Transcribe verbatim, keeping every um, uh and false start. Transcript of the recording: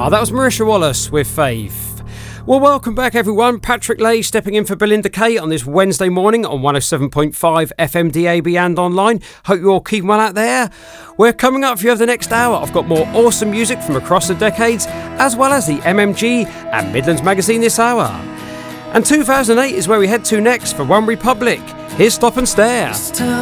Ah, that was Marisha Wallace with Faith. Well, welcome back everyone. Patrick Lay stepping in for Belinda Kay on this Wednesday morning on one oh seven point five F M D A B and online. Hope you're all keeping well out there. We're coming up for you over the next hour. I've got more awesome music from across the decades, as well as the M M G and Midlands Magazine this hour. And two thousand eight is where we head to next for One Republic. Here's Stop and Stare.